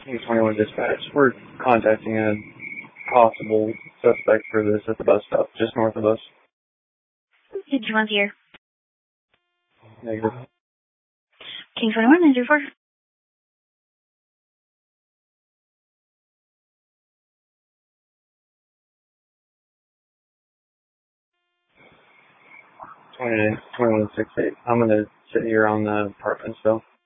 King 21 dispatch. We're contacting a possible suspect for this at the bus stop, just north of us. Did you want here? Negative. King 21, 934. $21.68. I'm gonna sit here on the apartment still.